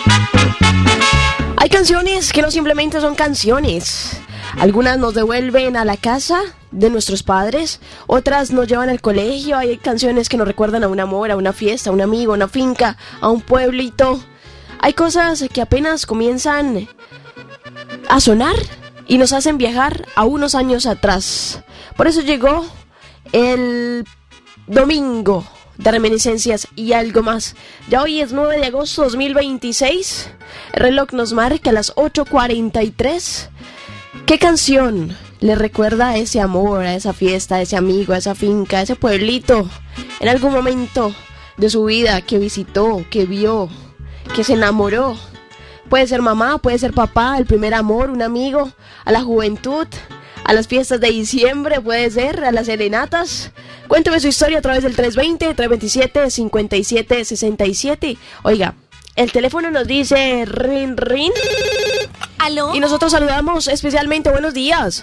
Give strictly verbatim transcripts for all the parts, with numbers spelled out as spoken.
Hay canciones que no simplemente son canciones. Algunas nos devuelven a la casa de nuestros padres, otras nos llevan al colegio. Hay canciones que nos recuerdan a un amor, a una fiesta, a un amigo, a una finca, a un pueblito. Hay cosas que apenas comienzan a sonar y nos hacen viajar a unos años atrás. Por eso llegó el domingo de reminiscencias y algo más. Ya hoy es nueve de agosto de dos mil veintiséis. El reloj nos marca a las ocho cuarenta y tres. ¿Qué canción le recuerda a ese amor, a esa fiesta, a ese amigo, a esa finca, a ese pueblito en algún momento de su vida que visitó, que vio, que se enamoró? Puede ser mamá, puede ser papá, el primer amor, un amigo, a la juventud, a las fiestas de diciembre, puede ser, a las serenatas. Cuénteme su historia a través del tres dos cero, tres dos siete, cinco siete seis siete. Oiga, el teléfono nos dice rin rin. ¿Aló? Y nosotros saludamos especialmente. Buenos días.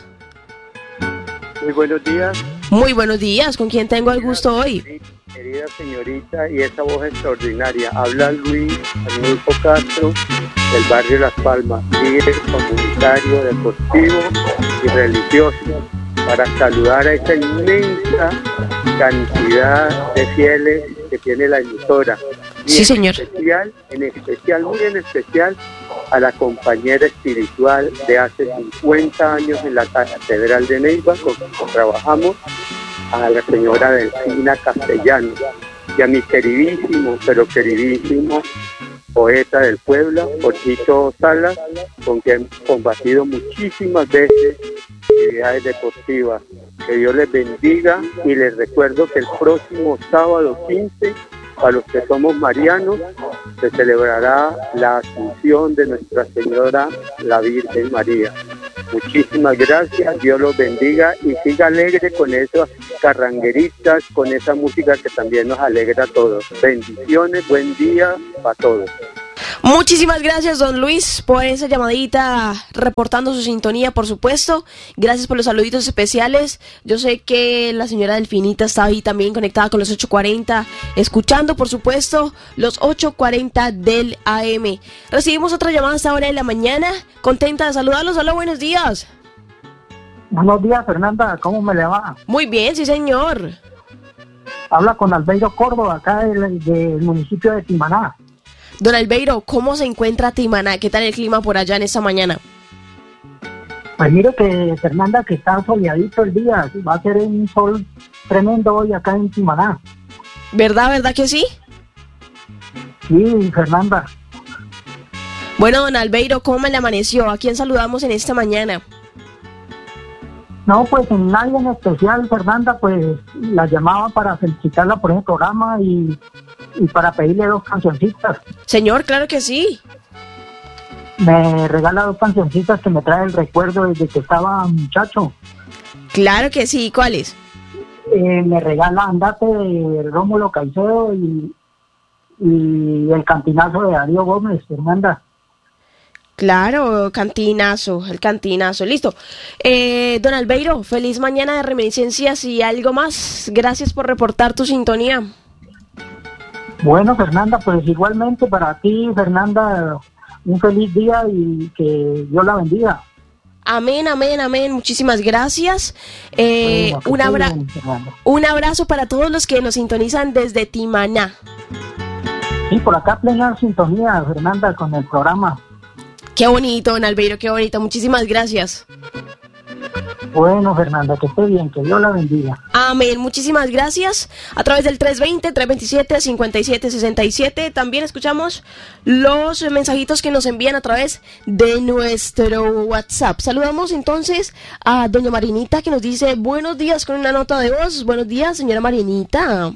Muy buenos días. Muy buenos días. ¿Con quién tengo el gusto hoy? Querida señorita, y esa voz extraordinaria. Habla Luis Arnulfo Castro, del barrio Las Palmas, líder comunitario, deportivo y religioso, para saludar a esa inmensa cantidad de fieles que tiene la emisora. Y sí, señor. En especial, en especial, muy en especial, a la compañera espiritual de hace cincuenta años en la Catedral de Neiva, con quien trabajamos, a la señora Delfina Castellano, y a mi queridísimo, pero queridísimo poeta del pueblo, Jorgito Salas, con quien hemos combatido muchísimas veces actividades deportivas. Que Dios les bendiga, y les recuerdo que el próximo sábado quince, para los que somos marianos, se celebrará la Asunción de Nuestra Señora la Virgen María. Muchísimas gracias, Dios los bendiga y siga alegre con esas carrangueritas, con esa música que también nos alegra a todos. Bendiciones, buen día para todos. Muchísimas gracias, don Luis, por esa llamadita, reportando su sintonía, por supuesto. Gracias por los saluditos especiales. Yo sé que la señora Delfinita está ahí también conectada con los ocho cuarenta, escuchando, por supuesto, los ocho cuarenta del A M. Recibimos otra llamada a esta hora de la mañana. Contenta de saludarlos. Hola, buenos días. Buenos días, Fernanda. ¿Cómo me le va? Muy bien, sí, señor. Habla con Albeiro Córdoba, acá del, del municipio de Timaná. Don Albeiro, ¿cómo se encuentra Timaná? ¿Qué tal el clima por allá en esta mañana? Pues mire que, Fernanda, que está soleadito el día. Va a ser un sol tremendo hoy acá en Timaná. ¿Verdad, verdad que sí? Sí, Fernanda. Bueno, don Albeiro, ¿cómo me le amaneció? ¿A quién saludamos en esta mañana? No, pues en nadie en especial, Fernanda, pues la llamaba para felicitarla por ese programa y, y para pedirle dos cancioncitas. Señor, claro que sí. Me regala dos cancioncitas que me trae el recuerdo desde que estaba muchacho. Claro que sí, ¿cuáles? Eh, me regala Andate de Rómulo Caicedo y, y El Cantinazo de Darío Gómez, Fernanda. Claro, cantinazo, el cantinazo, listo. Eh, don Albeiro, feliz mañana de reminiscencias y algo más. Gracias por reportar tu sintonía. Bueno, Fernanda, pues igualmente para ti, Fernanda, un feliz día y que Dios la bendiga. Amén, amén, amén. Muchísimas gracias. Eh, bueno, un, abra bien, un abrazo para todos los que nos sintonizan desde Timaná. Sí, por acá plena sintonía, Fernanda, con el programa. Qué bonito, don Albeiro, qué bonito. Muchísimas gracias. Bueno, Fernanda, que esté bien, que Dios la bendiga. Amén, muchísimas gracias. A través del tres dos cero, tres dos siete, cinco siete seis siete. También escuchamos los mensajitos que nos envían a través de nuestro WhatsApp. Saludamos entonces a doña Marinita, que nos dice buenos días con una nota de voz. Buenos días, señora Marinita.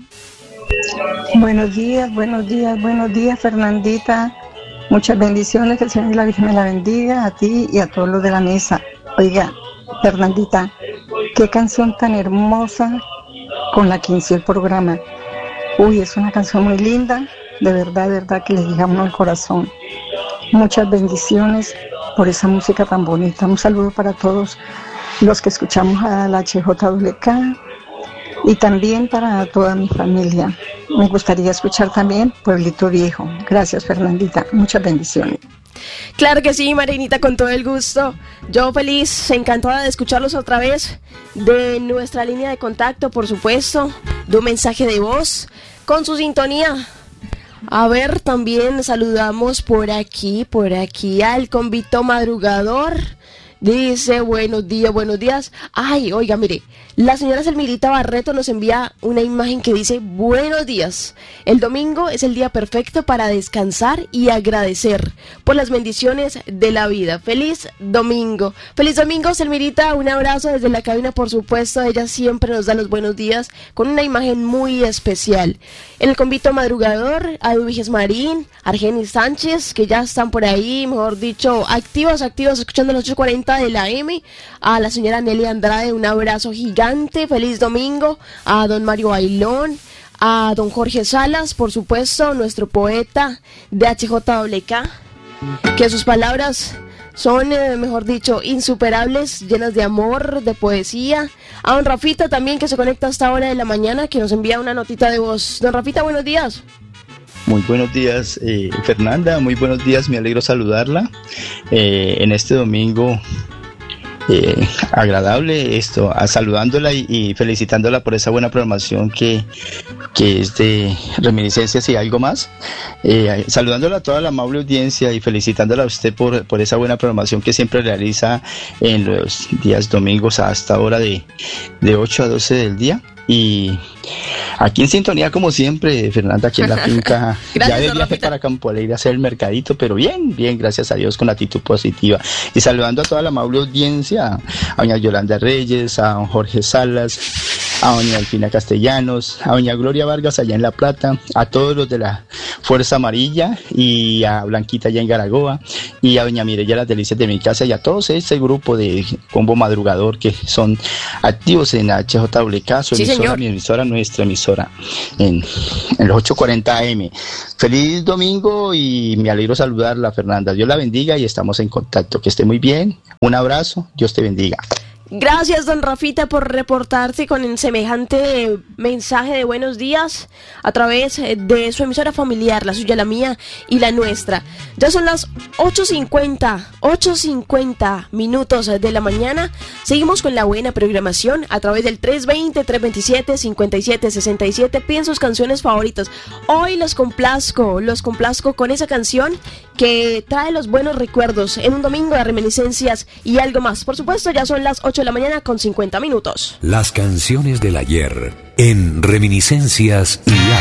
Buenos días, buenos días, buenos días, Fernandita. Muchas bendiciones, que el Señor y la Virgen me la bendiga, a ti y a todos los de la mesa. Oiga, Fernandita, qué canción tan hermosa con la que inició el programa. Uy, es una canción muy linda, de verdad, de verdad que le llega a uno al corazón. Muchas bendiciones por esa música tan bonita. Un saludo para todos los que escuchamos a la H J W K y también para toda mi familia. me gustaría escuchar también Pueblito Viejo. Gracias, Fernandita. Muchas bendiciones. Claro que sí, Marinita, con todo el gusto. Yo feliz, encantada de escucharlos otra vez, de nuestra línea de contacto, por supuesto, de un mensaje de voz, con su sintonía. A ver, también saludamos por aquí, por aquí al convito madrugador. Dice, buenos días, buenos días. Ay, oiga, mire, la señora Selmirita Barreto nos envía una imagen que dice, buenos días. El domingo es el día perfecto para descansar y agradecer por las bendiciones de la vida. Feliz domingo. Feliz domingo, Selmirita. Un abrazo desde la cabina, por supuesto. Ella siempre nos da los buenos días con una imagen muy especial. En el convito madrugador, a Eduviges Marín, Argenis Sánchez, que ya están por ahí, mejor dicho, activos, activos, escuchando los ocho cuarenta de la M, a la señora Nelly Andrade, un abrazo gigante, feliz domingo, a don Mario Bailón, a don Jorge Salas, por supuesto, nuestro poeta de H J W K, que sus palabras son, eh, mejor dicho, insuperables, llenas de amor, de poesía. A don Rafita también, que se conecta a esta hora de la mañana, que nos envía una notita de voz. Don Rafita, buenos días. Muy buenos días, eh, Fernanda, muy buenos días, me alegro saludarla eh, en este domingo eh, agradable, esto, a saludándola y, y felicitándola por esa buena programación que, que es de reminiscencias y algo más, eh, saludándola a toda la amable audiencia y felicitándola a usted por, por esa buena programación que siempre realiza en los días domingos hasta hora de, de ocho a doce del día. Y aquí en sintonía como siempre, Fernanda, aquí en la finca, ya de viaje para Campo Alegre a hacer el mercadito, pero bien, bien, gracias a Dios, con actitud positiva. Y saludando a toda la amable audiencia, a doña Yolanda Reyes, a don Jorge Salas, a doña Alfina Castellanos, a doña Gloria Vargas allá en La Plata, a todos los de la Fuerza Amarilla y a Blanquita allá en Garagoa y a doña Mireya Las Delicias de mi casa y a todos ese grupo de combo madrugador que son activos en H J W K, su emisora, sí, mi emisora, nuestra emisora en, en los ocho cuarenta A M. Feliz domingo y me alegro saludarla, Fernanda. Dios la bendiga y estamos en contacto. Que esté muy bien. Un abrazo. Dios te bendiga. Gracias, don Rafita, por reportarse con el semejante mensaje de buenos días a través de su emisora familiar, la suya, la mía y la nuestra. Ya son las ocho cincuenta, ocho cincuenta minutos de la mañana. Seguimos con la buena programación a través del tres veinte, tres veintisiete, cincuenta y siete sesenta y siete. Piden sus canciones favoritas. Hoy los complazco, los complazco con esa canción que trae los buenos recuerdos en un domingo de reminiscencias y algo más. Por supuesto, ya son las ocho de la mañana con cincuenta minutos. Las canciones del ayer en Reminiscencias y